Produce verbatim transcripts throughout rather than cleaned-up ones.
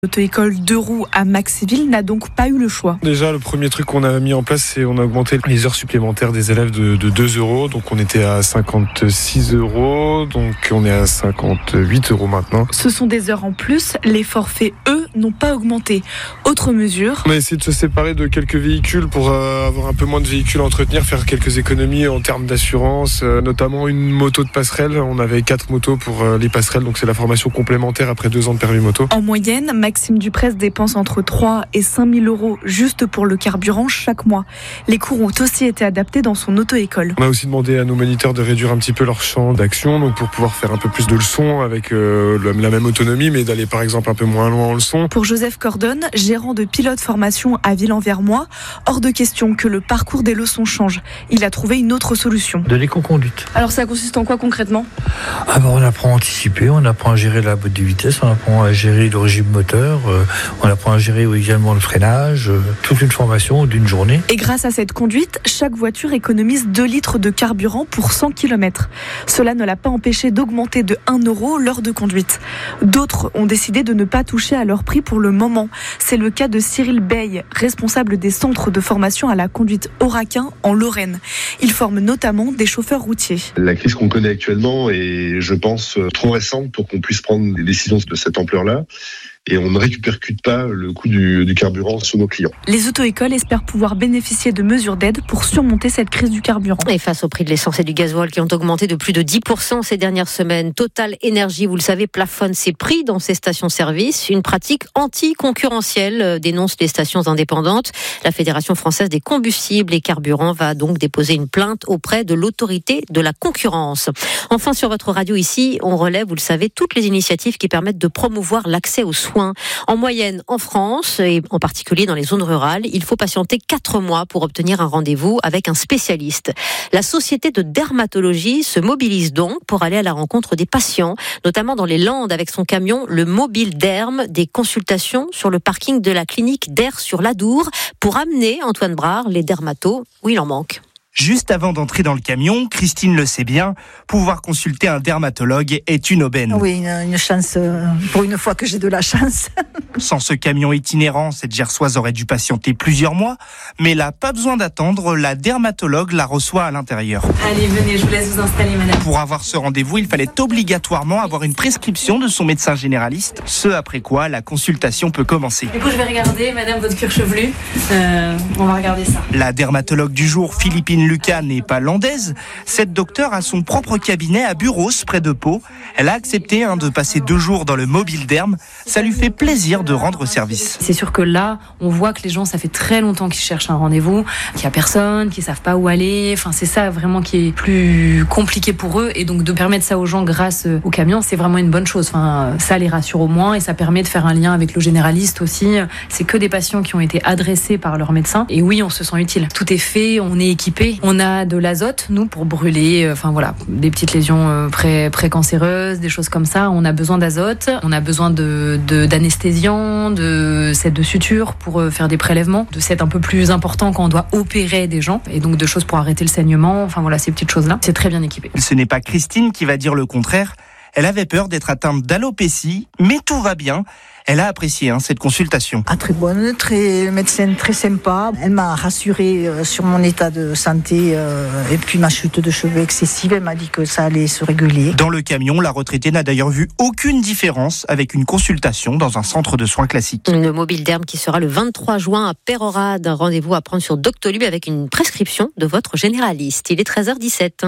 L'auto-école deux roues à Maxéville n'a donc pas eu le choix. Déjà, le premier truc qu'on a mis en place, c'est on a augmenté les heures supplémentaires des élèves de, de deux euros. Donc on était à cinquante-six euros, donc on est à cinquante-huit euros maintenant. Ce sont des heures en plus, les forfaits, eux, n'ont pas augmenté. Autre mesure. On a essayé de se séparer de quelques véhicules pour euh, avoir un peu moins de véhicules à entretenir, faire quelques économies en termes d'assurance, euh, notamment une moto de passerelle. On avait quatre motos pour euh, les passerelles, donc c'est la formation complémentaire après deux ans de permis moto. En moyenne, Maxime Dupresse dépense entre trois et cinq mille euros juste pour le carburant chaque mois. Les cours ont aussi été adaptés dans son auto-école. On a aussi demandé à nos moniteurs de réduire un petit peu leur champ d'action, donc pour pouvoir faire un peu plus de leçons avec euh, la même autonomie, mais d'aller par exemple un peu moins loin en leçon. Pour Joseph Cordon, gérant de pilote formation à Ville-en-Vermois, hors de question que le parcours des leçons change. Il a trouvé une autre solution. De l'éco-conduite. Alors ça consiste en quoi concrètement ? Ah ben on apprend à anticiper, on apprend à gérer la boîte de vitesse, on apprend à gérer le régime moteur, euh, on apprend à gérer également le freinage, euh, toute une formation d'une journée. Et grâce à cette conduite, chaque voiture économise deux litres de carburant pour cent kilomètres. Cela ne l'a pas empêché d'augmenter de un euro l'heure de conduite. D'autres ont décidé de ne pas toucher à leur prix pour le moment. C'est le cas de Cyril Bey, responsable des centres de formation à la conduite Oraquin en Lorraine. Il forme notamment des chauffeurs routiers. La crise qu'on connaît actuellement est, je pense, trop récente pour qu'on puisse prendre des décisions de cette ampleur-là. Et on ne répercute pas le coût du, du carburant sur nos clients. Les auto-écoles espèrent pouvoir bénéficier de mesures d'aide pour surmonter cette crise du carburant. Et face au prix de l'essence et du gasoil qui ont augmenté de plus de dix pour cent ces dernières semaines, Total Énergie, vous le savez, plafonne ses prix dans ses stations-service. Une pratique anti-concurrentielle, dénoncent les stations indépendantes. La Fédération française des combustibles et carburants va donc déposer une plainte auprès de l'autorité de la concurrence. Enfin, sur votre radio ici, on relève, vous le savez, toutes les initiatives qui permettent de promouvoir l'accès aux soins. En moyenne, en France, et en particulier dans les zones rurales, il faut patienter quatre mois pour obtenir un rendez-vous avec un spécialiste. La société de dermatologie se mobilise donc pour aller à la rencontre des patients, notamment dans les Landes avec son camion, le Mobile Derm, des consultations sur le parking de la clinique d'Air sur l'Adour pour amener, Antoine Brard, les dermatos où il en manque. Juste avant d'entrer dans le camion, Christine le sait bien, pouvoir consulter un dermatologue est une aubaine. Oui, une, une chance, euh, pour une fois que j'ai de la chance. Sans ce camion itinérant, cette Gersoise aurait dû patienter plusieurs mois, mais là, pas besoin d'attendre, la dermatologue la reçoit à l'intérieur. Allez, venez, je vous laisse vous installer, madame. Pour avoir ce rendez-vous, il fallait obligatoirement avoir une prescription de son médecin généraliste, ce après quoi la consultation peut commencer. Du coup, je vais regarder, madame, votre cuir chevelu. Euh, on va regarder ça. La dermatologue du jour, Philippine Lucas, n'est pas landaise. Cette docteure a son propre cabinet à Buros, près de Pau. Elle a accepté hein, de passer deux jours dans le Mobile Derm. Ça lui fait plaisir de rendre service. C'est sûr que là, on voit que les gens, ça fait très longtemps qu'ils cherchent un rendez-vous, qu'il n'y a personne, qu'ils ne savent pas où aller. Enfin, c'est ça vraiment qui est plus compliqué pour eux. Et donc, de permettre ça aux gens grâce au camion, c'est vraiment une bonne chose. Enfin, ça les rassure au moins et ça permet de faire un lien avec le généraliste aussi. C'est que des patients qui ont été adressés par leur médecin. Et oui, on se sent utile. Tout est fait, on est équipé. On a de l'azote, nous, pour brûler, euh, enfin voilà, des petites lésions euh, pré, pré-cancéreuses, des choses comme ça. On a besoin d'azote, on a besoin de, de, d'anesthésiants, de sets de suture pour euh, faire des prélèvements, de sets un peu plus importants quand on doit opérer des gens, et donc de choses pour arrêter le saignement, enfin voilà, ces petites choses-là. C'est très bien équipé. Ce n'est pas Christine qui va dire le contraire. Elle avait peur d'être atteinte d'alopécie, mais tout va bien. Elle a apprécié hein, cette consultation. Ah, très bonne, très médecin très sympa. Elle m'a rassurée euh, sur mon état de santé euh, et puis ma chute de cheveux excessive. Elle m'a dit que ça allait se réguler. Dans le camion, la retraitée n'a d'ailleurs vu aucune différence avec une consultation dans un centre de soins classique. Le Mobile Derm qui sera le vingt-trois juin à Pérorade. Un rendez-vous à prendre sur Doctolib avec une prescription de votre généraliste. Il est treize heures dix-sept.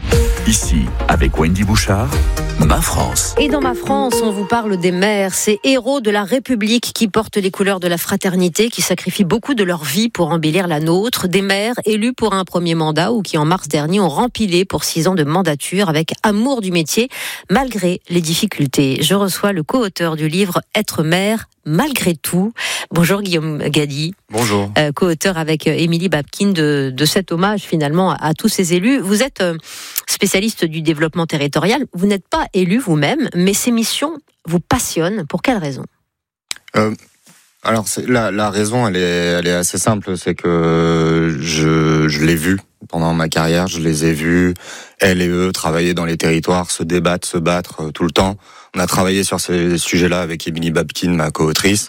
Ici, avec Wendy Bouchard, Ma France. Et dans Ma France, on vous parle des mères, ces héros de la République qui portent les couleurs de la fraternité, qui sacrifient beaucoup de leur vie pour embellir la nôtre. Des mères élues pour un premier mandat ou qui, en mars dernier, ont rempilé pour six ans de mandature avec amour du métier, malgré les difficultés. Je reçois le co-auteur du livre « Être mère ». Malgré tout. Bonjour Guillaume Gady. Bonjour. Euh, co-auteur avec Émilie Babkin de, de cet hommage finalement à, à tous ces élus. Vous êtes euh, spécialiste du développement territorial. Vous n'êtes pas élu vous-même, mais ces missions vous passionnent. Pour quelle raison ? euh, Alors c'est, la, la raison, elle est, elle est assez simple. C'est que je, je l'ai vu pendant ma carrière. Je les ai vus, elle et eux, travailler dans les territoires, se débattre, se battre euh, tout le temps. On a travaillé sur ces sujets-là avec Émilie Babkin, ma co-autrice.